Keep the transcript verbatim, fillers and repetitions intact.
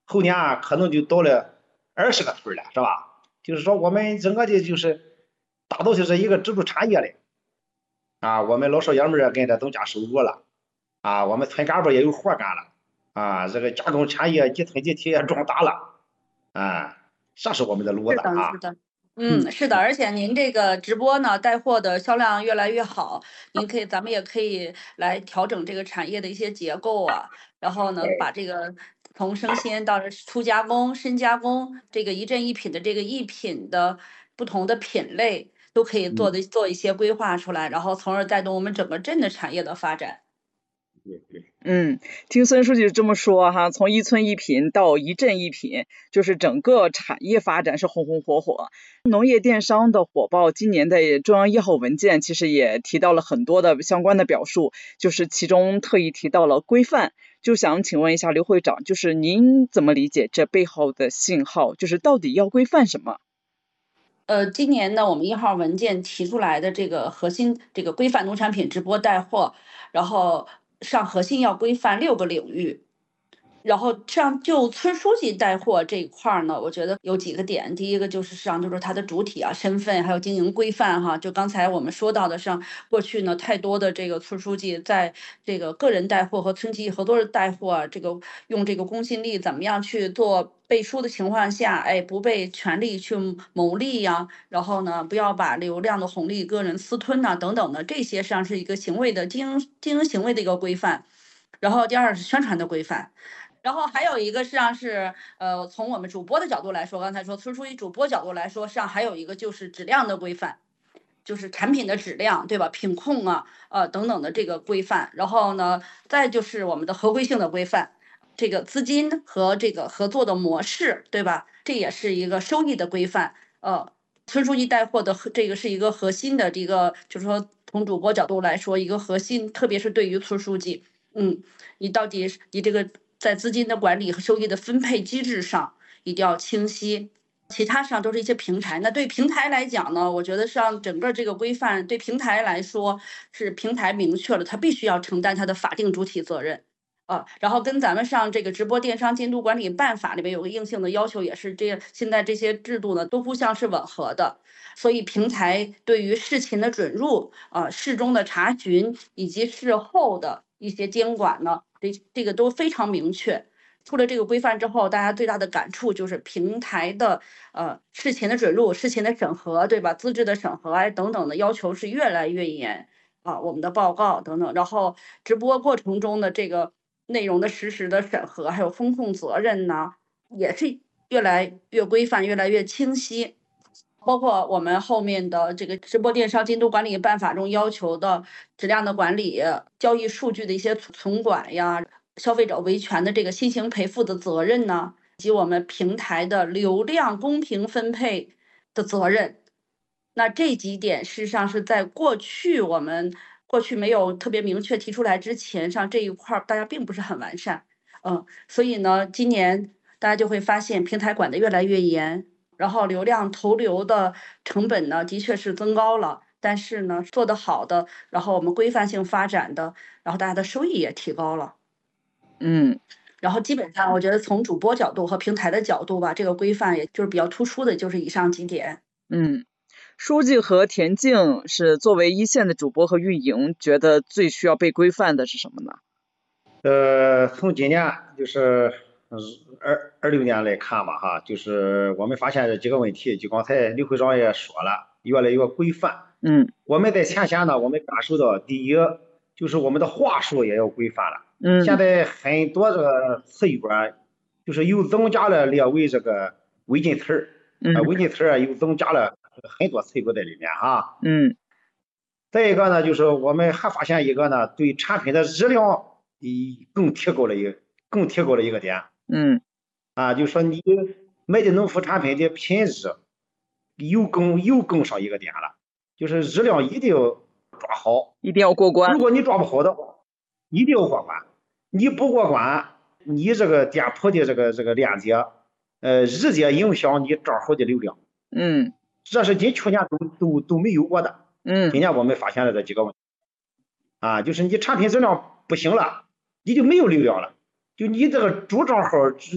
后年啊可能就到了二十个村了，是吧？就是说我们整个的就是大都就是一个支柱产业嘞。啊，我们老少爷们儿跟着增加收入了。啊，我们村干部也有活干了。啊，这个加工产业集团集体也壮大了。啊，这是我们的路是的，是子啊。 的。嗯，是的，而且您这个直播呢，带货的销量越来越好，您可以，咱们也可以来调整这个产业的一些结构啊，然后呢，把这个从生鲜到初加工、深加工，这个一正一品的这个一品的不同的品类，都可以做嗯， 的做一些规划出来，然后从而带动我们整个镇的产业的发展。 对对。 嗯，听孙书记这么说哈，从一村一品到一镇一品，就是整个产业发展是红红火火。农业电商的火爆，今年的中央一号文件其实也提到了很多的相关的表述，就是其中特意提到了规范。就想请问一下刘会长，就是您怎么理解这背后的信号？就是到底要规范什么？ 呃，今年呢，我们一号文件提出来的这个核心，这个规范农产品直播带货，然后上核心要规范六个领域。然后像就村书记带货这一块儿呢，我觉得有几个点。第一个就是上就是它的主体啊、身份，还有经营规范哈。就刚才我们说到的，像过去呢，太多的这个村书记在这个个人带货和村集体合作带货啊，这个用这个公信力怎么样去做背书的情况下，哎，不被权力去牟利呀、然后呢，不要把流量的红利个人私吞呐、等等的，这些实际上是一个行为的经营经营行为的一个规范。然后第二是宣传的规范。然后还有一个实际上是，呃，从我们主播的角度来说，刚才说村书记主播角度来说，实际上还有一个就是质量的规范，就是产品的质量，对吧？品控啊，呃等等的这个规范。然后呢，再就是我们的合规性的规范，这个资金和这个合作的模式，对吧？这也是一个收益的规范。呃，村书记带货的这个是一个核心的这个，就是说从主播角度来说，一个核心，特别是对于村书记，嗯，你到底你这个在资金的管理和收益的分配机制上一定要清晰。其他上都是一些平台。那对平台来讲呢，我觉得像整个这个规范对平台来说是平台明确了，它必须要承担它的法定主体责任。啊，然后跟咱们上这个直播电商监督管理办法里面有个硬性的要求，也是这样。现在这些制度呢都互相是吻合的，所以平台对于事前的准入、啊事中的查询以及事后的一些监管呢，这这个都非常明确。出了这个规范之后，大家最大的感触就是平台的呃事前的准入、事前的审核，对吧？资质的审核啊等等的要求是越来越严啊，我们的报告等等，然后直播过程中的这个内容的实时的审核，还有风控责任呢，也是越来越规范、越来越清晰。包括我们后面的这个直播电商监督管理办法中要求的质量的管理、交易数据的一些存管呀、消费者维权的这个新型赔付的责任呢，以及我们平台的流量公平分配的责任。那这几点事实上是在过去我们过去没有特别明确提出来之前，上这一块大家并不是很完善。嗯，所以呢，今年大家就会发现平台管得越来越严。然后流量投流的成本呢，的确是增高了，但是呢，做得好的，然后我们规范性发展的，然后大家的收益也提高了。 嗯， 然后基本上我觉得从主播角度和平台的角度吧，这个规范也就是比较突出的，就是以上几点。 嗯，书记和田径是作为一线的主播和运营，觉得最需要被规范的是什么呢？ 呃，从今年就是二二六年来看吧，哈，就是我们发现这几个问题，就刚才刘会长也说了，越来越规范。 嗯我们在前线呢，我们感受到，第一就是我们的话术也要规范了。 嗯现在很多这个词语啊，就是又增加了列为这个违禁词儿，啊， 嗯违禁词儿啊又增加了很多词语在里面哈。 嗯再一个呢，就是我们还发现一个呢，对产品的质量，以更提高了一个更提高了一个点嗯啊，就是说你卖的农副产品的品质又更又更上一个点了，就是质量一定要抓好， 一定要过关。 如果你抓不好的话，一定要过关。你不过关，你这个店铺的这个这个链接，呃，直接影响你账号的流量。 嗯这是今去年都都都没有过的。 嗯今年我们发现了这几个问题啊，就是你产品质量不行了，你就没有流量了，就你这个主账号